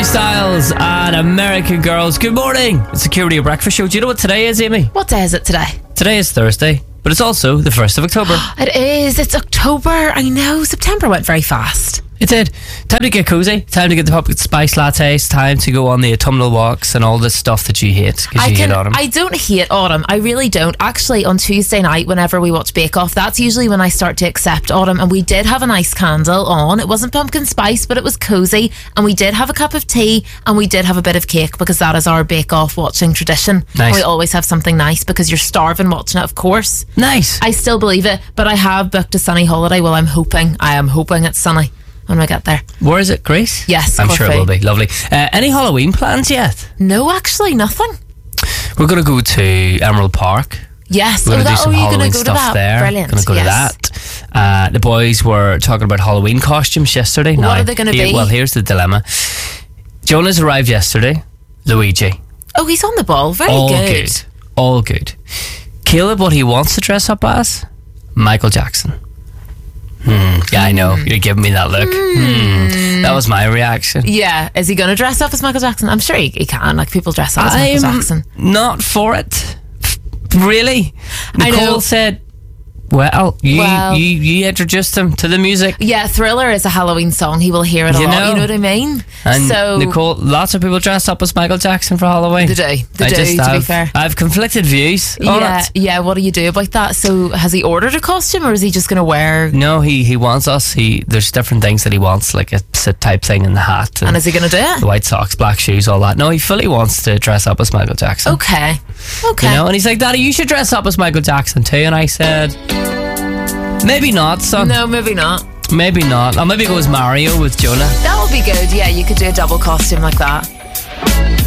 Styles and American Girls. Good morning. It's the Security Breakfast Show. Do you know what today is, Amy? What day is it today? Today is Thursday, but it's also the 1st of October. It is. It's October. I know. September went very fast. It did. Time to get cozy. Time to get the pumpkin spice lattes. Time to go on the autumnal walks and all this stuff that you hate because you hate autumn. I don't hate autumn. I really don't. Actually, on Tuesday night, whenever we watch Bake Off, that's usually when I start to accept autumn. And we did have a nice candle on. It wasn't pumpkin spice, but it was cozy. And we did have a cup of tea and we did have a bit of cake because that is our Bake Off watching tradition. Nice. And we always have something nice because you're starving watching it, of course. Nice. I still believe it, but I have booked a sunny holiday. Well, I am hoping it's sunny when we get there. Where is it, Greece? Yes, I'm sure it will Corfu. be. Lovely. Any Halloween plans yet? No, actually, nothing. We're going to go to Emerald Park. Yes. We're going to do some you're Halloween going to go to stuff that? there. Brilliant. Going to go to that. The boys were talking about Halloween costumes yesterday. What are they going to be? Well, here's the dilemma. Jonas arrived yesterday. Luigi. Oh, he's on the ball. Very All good. good. All good. Caleb, what he wants to dress up as? Michael Jackson. Yeah, I know. You're giving me that look. That was my reaction. Yeah. Is he going to dress up as Michael Jackson? I'm sure he can. Like, people dress up as Michael Jackson. Not for it. Really? I know. Nicole said, well, you introduced him to the music. Yeah, Thriller is a Halloween song. He will hear it a lot. You know what I mean? And so Nicole, lots of people dress up as Michael Jackson for Halloween. They do, to be fair. I have conflicted views on it. Yeah, what do you do about that? So has he ordered a costume or is he just going to wear... No, he wants us. There's different things that he wants, like a sit type thing in the hat. And is he going to do it? The white socks, black shoes, all that. No, he fully wants to dress up as Michael Jackson. Okay. You know, and he's like, Daddy, you should dress up as Michael Jackson too. And I said, maybe not, son. No, maybe not. Maybe not. I'll maybe go as Mario with Jonah. That would be good. Yeah, you could do a double costume like that.